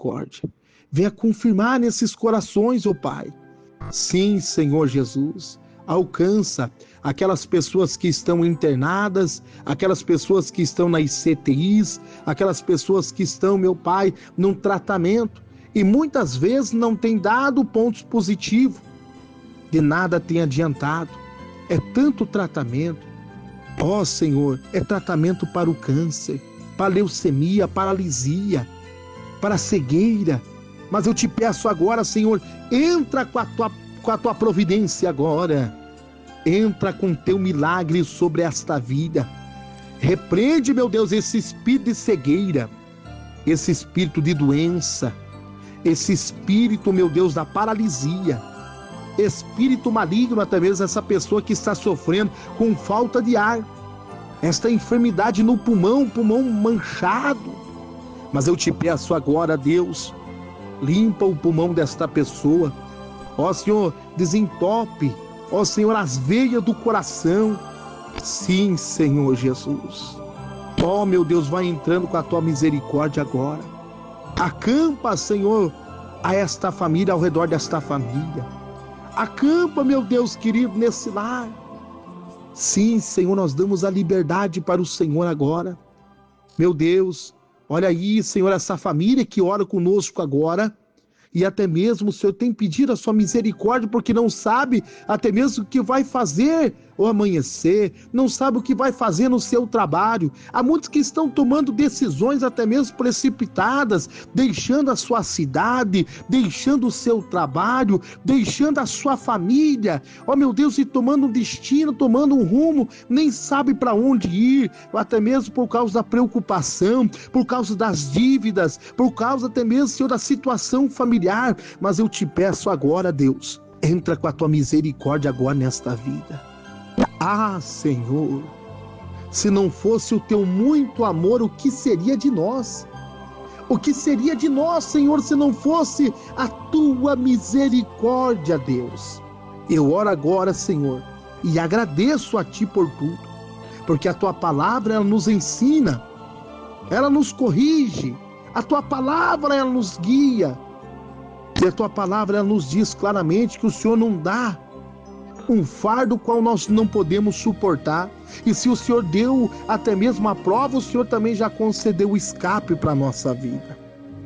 misericórdia. Venha confirmar nesses corações, ó Pai. Sim, Senhor Jesus, alcança aquelas pessoas que estão internadas, aquelas pessoas que estão nas CTIs, aquelas pessoas que estão, meu Pai, num tratamento e muitas vezes não tem dado pontos positivos, de nada tem adiantado. É tanto tratamento. Ó Senhor, é tratamento para o câncer, para a leucemia, paralisia, para a cegueira. Mas eu te peço agora, Senhor, entra com a tua providência agora. Entra com teu milagre sobre esta vida. Repreende, meu Deus, esse espírito de cegueira, esse espírito de doença, esse espírito, meu Deus, da paralisia, espírito maligno, até mesmo essa pessoa que está sofrendo com falta de ar, esta enfermidade no pulmão manchado. Mas eu te peço agora, Deus, limpa o pulmão desta pessoa. Ó Senhor, desentope, ó Senhor, as veias do coração. Sim, Senhor Jesus. Ó meu Deus, vai entrando com a tua misericórdia agora. Acampa, Senhor, a esta família, ao redor desta família. Acampa, meu Deus querido, nesse lar. Sim, Senhor, nós damos a liberdade para o Senhor agora. Meu Deus, olha aí, Senhor, essa família que ora conosco agora, e até mesmo o Senhor tem pedido a sua misericórdia, porque não sabe até mesmo o que vai fazer ao amanhecer, não sabe o que vai fazer no seu trabalho. Há muitos que estão tomando decisões até mesmo precipitadas, deixando a sua cidade, deixando o seu trabalho, deixando a sua família, ó meu Deus, e tomando um destino, tomando um rumo, nem sabe para onde ir, até mesmo por causa da preocupação, por causa das dívidas, por causa até mesmo, Senhor, da situação familiar. Mas eu te peço agora, Deus, entra com a tua misericórdia agora nesta vida. Ah, Senhor, se não fosse o teu muito amor, o que seria de nós? O que seria de nós, Senhor, se não fosse a tua misericórdia, Deus? Eu oro agora, Senhor, e agradeço a ti por tudo, porque a tua palavra, ela nos ensina, ela nos corrige, a tua palavra, ela nos guia. E a tua palavra, ela nos diz claramente que o Senhor não dá um fardo qual nós não podemos suportar. E se o Senhor deu até mesmo a prova, o Senhor também já concedeu o escape para a nossa vida.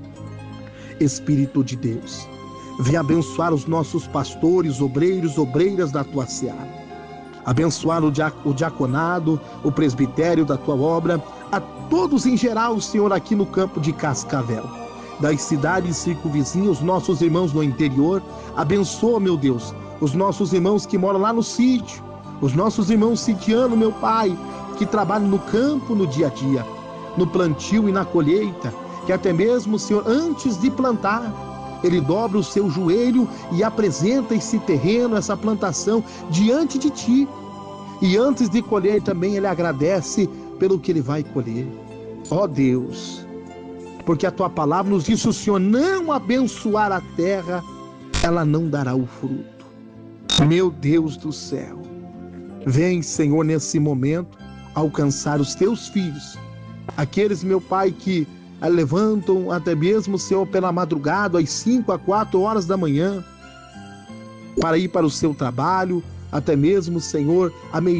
Espírito de Deus, vem abençoar os nossos pastores, obreiros, obreiras da tua seara. Abençoar o diaconado, o presbitério da tua obra, a todos em geral, Senhor, aqui no campo de Cascavel, das cidades circunvizinhas, os nossos irmãos no interior. Abençoa, meu Deus, os nossos irmãos que moram lá no sítio, os nossos irmãos sitianos, meu Pai, que trabalham no campo no dia a dia, no plantio e na colheita, que até mesmo, Senhor, antes de plantar, ele dobra o seu joelho e apresenta esse terreno, essa plantação diante de ti. E antes de colher também ele agradece pelo que ele vai colher. Ó Deus, porque a tua palavra nos diz: se o Senhor não abençoar a terra, ela não dará o fruto. Meu Deus do céu, vem, Senhor, nesse momento, alcançar os teus filhos, aqueles, meu Pai, que levantam até mesmo, Senhor, pela madrugada, às 5 a 4 horas da manhã, para ir para o seu trabalho, até mesmo, Senhor,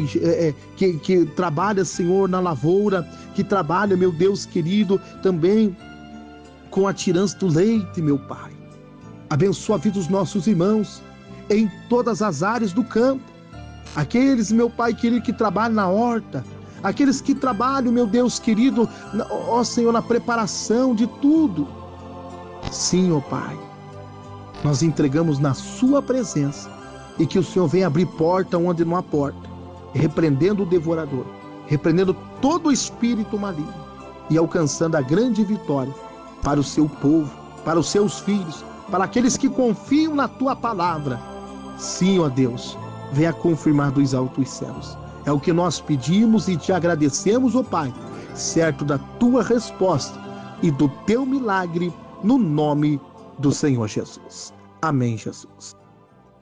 que trabalha, Senhor, na lavoura, que trabalha, meu Deus querido, também com a tirança do leite, meu Pai. Abençoa a vida dos nossos irmãos em todas as áreas do campo. Aqueles, meu Pai querido, que trabalham na horta, aqueles que trabalham, meu Deus querido, ó Senhor, na preparação de tudo. Sim, ó Pai, nós entregamos na sua presença, e que o Senhor venha abrir porta onde não há porta, repreendendo o devorador, repreendendo todo o espírito maligno e alcançando a grande vitória para o seu povo, para os seus filhos, para aqueles que confiam na tua palavra. Sim, ó Deus, venha confirmar dos altos céus. É o que nós pedimos e te agradecemos, ó Pai, certo da tua resposta e do teu milagre, no nome do Senhor Jesus. Amém, Jesus.